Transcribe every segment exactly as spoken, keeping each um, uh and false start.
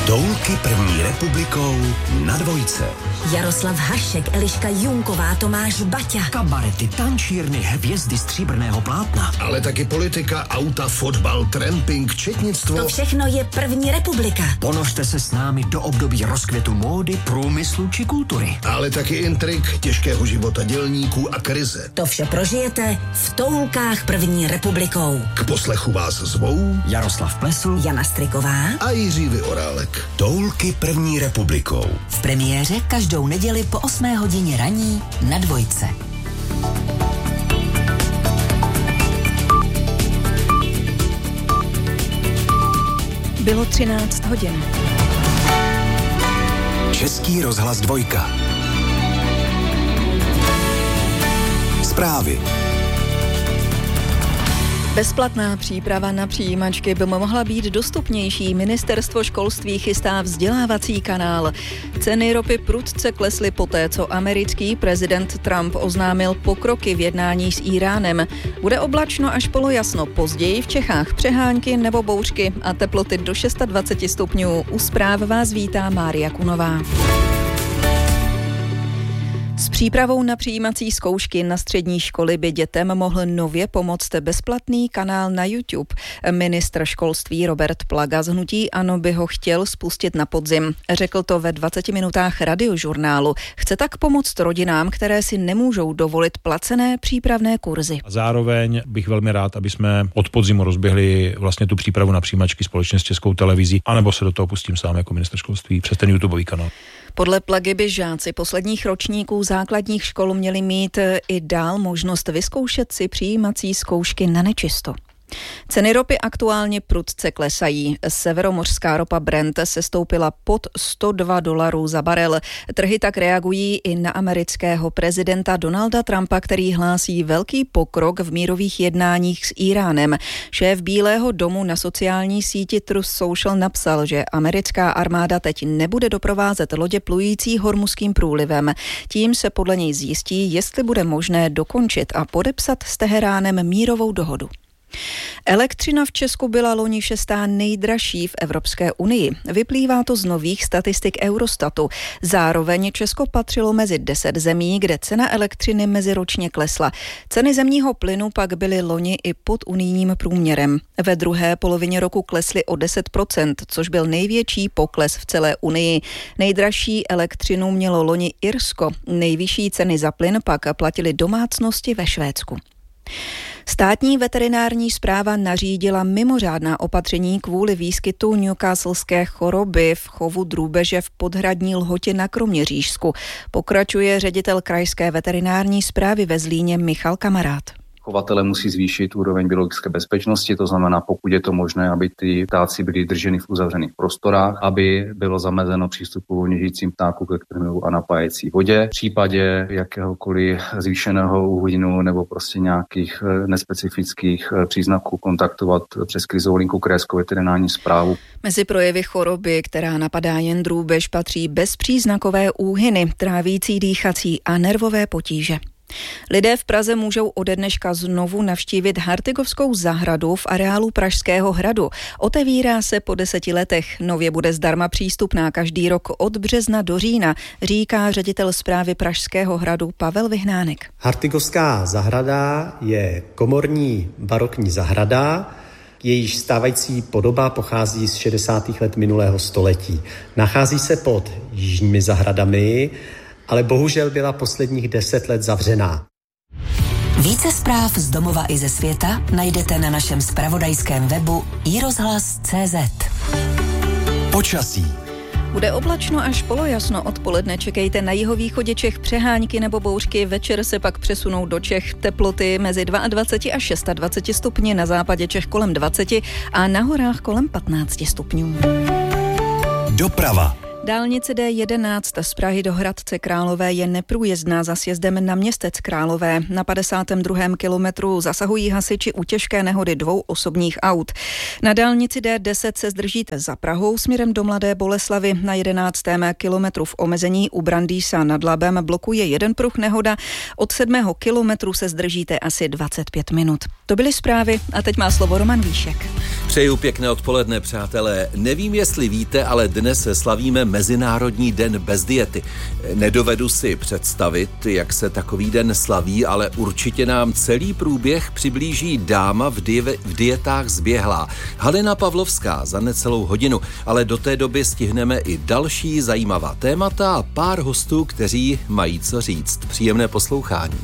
Toulky první republikou na Dvojce. Jaroslav Hašek, Eliška Junková, Tomáš Baťa. Kabarety, tančírny, hvězdy stříbrného plátna. Ale taky politika, auta, fotbal, tramping, četnictvo. To všechno je první republika. Ponožte se s námi do období rozkvětu módy, průmyslu či kultury. Ale taky intrik, těžkého života dělníků a krize. To vše prožijete v Toulkách první republikou. K poslechu vás zvou Jaroslav Plesl, Jana Striková a Jiří Vyorálek. Toulky první republikou. V premiéře každou neděli po osmé hodině raní na Dvojce. Bylo třináct hodin. Český rozhlas Dvojka. Zprávy. Bezplatná příprava na přijímačky by mohla být dostupnější. Ministerstvo školství chystá vzdělávací kanál. Ceny ropy prudce klesly poté, co americký prezident Trump oznámil pokroky v jednání s Íránem. Bude oblačno až polojasno, později v Čechách přehánky nebo bouřky a teploty do dvacet šest stupňů. U zpráv vás vítá Mária Kunová. S přípravou na přijímací zkoušky na střední školy by dětem mohl nově pomoct bezplatný kanál na YouTube. Ministr školství Robert Plaga z hnutí ANO by ho chtěl spustit na podzim. Řekl to ve dvaceti minutách radiožurnálu. Chce tak pomoct rodinám, které si nemůžou dovolit placené přípravné kurzy. A zároveň bych velmi rád, aby jsme od podzimu rozběhli vlastně tu přípravu na přijímačky společně s Českou televizí, anebo se do toho pustím sám jako ministr školství přes ten YouTubeový kanál. Podle Plagy by žáci posledních ročníků základních škol měli mít i dál možnost vyzkoušet si přijímací zkoušky na nečisto. Ceny ropy aktuálně prudce klesají. Severomořská ropa Brent se stoupila pod sto dva dolarů za barel. Trhy tak reagují i na amerického prezidenta Donalda Trumpa, který hlásí velký pokrok v mírových jednáních s Íránem. Šéf Bílého domu na sociální síti Truth Social napsal, že americká armáda teď nebude doprovázet lodě plující Hormuzským průlivem. Tím se podle něj zjistí, jestli bude možné dokončit a podepsat s Teheránem mírovou dohodu. Elektřina v Česku byla loni šestá nejdražší v Evropské unii. Vyplývá to z nových statistik Eurostatu. Zároveň Česko patřilo mezi deset zemí, kde cena elektřiny meziročně klesla. Ceny zemního plynu pak byly loni i pod unijním průměrem. Ve druhé polovině roku klesly o deset procent, což byl největší pokles v celé unii. Nejdražší elektřinu mělo loni Irsko. Nejvyšší ceny za plyn pak platily domácnosti ve Švédsku. Státní veterinární správa nařídila mimořádná opatření kvůli výskytu newcastlské choroby v chovu drůbeže v Podhradní Lhotě na Kroměřížsku. Pokračuje ředitel krajské veterinární správy ve Zlíně Michal Kamarád. Chovatele musí zvýšit úroveň biologické bezpečnosti, to znamená, pokud je to možné, aby ty ptáci byli drženi v uzavřených prostorách, aby bylo zamezeno přístupu volně žijícím ptáků ke krmivu a napájecí vodě. V případě jakéhokoliv zvýšeného úhynu nebo prostě nějakých nespecifických příznaků kontaktovat přes krizovou linku krajskou veterinární správu. Mezi projevy choroby, která napadá jen drůbež, patří bezpříznakové úhyny, trávící, dýchací a nervové potíže. Lidé v Praze můžou ode dneška znovu navštívit Hartygovskou zahradu v areálu Pražského hradu. Otevírá se po deseti letech. Nově bude zdarma přístupná každý rok od března do října, říká ředitel správy Pražského hradu Pavel Vyhnánek. Hartygovská zahrada je komorní barokní zahrada, jejíž stávající podoba pochází z šedesátých let minulého století. Nachází se pod jižními zahradami, ale bohužel byla posledních deset let zavřená. Více zpráv z domova i ze světa najdete na našem zpravodajském webu i rozhlas tečka cé zet. Počasí. Bude oblačno až polojasno, odpoledne čekejte na jihovýchodě Čech přehánky nebo bouřky, večer se pak přesunou do Čech teploty mezi dvacet dva až dvacet šest stupně, na západě Čech kolem dvacet a na horách kolem patnáct stupňů. Doprava. Dálnice D jedenáct z Prahy do Hradce Králové je neprůjezdná za sjezdem na Městec Králové. Na padesátém druhém kilometru zasahují hasiči u těžké nehody dvou osobních aut. Na dálnici D deset se zdržíte za Prahou směrem do Mladé Boleslavi. Na jedenáctém kilometru v omezení u Brandýsa nad Labem blokuje jeden pruh nehoda. Od sedmého kilometru se zdržíte asi dvacet pět minut. To byly zprávy a teď má slovo Roman Víšek. Přeju pěkné odpoledne, přátelé. Nevím, jestli víte, ale dnes slavíme Mezinárodní den bez diety. Nedovedu si představit, jak se takový den slaví, ale určitě nám celý průběh přiblíží dáma v, die- v dietách zběhlá. Halina Pavlovská za necelou hodinu, ale do té doby stihneme i další zajímavá témata a pár hostů, kteří mají co říct. Příjemné poslouchání.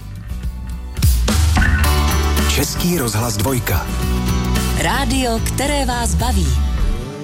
Český rozhlas dvojka. Rádio, které vás baví.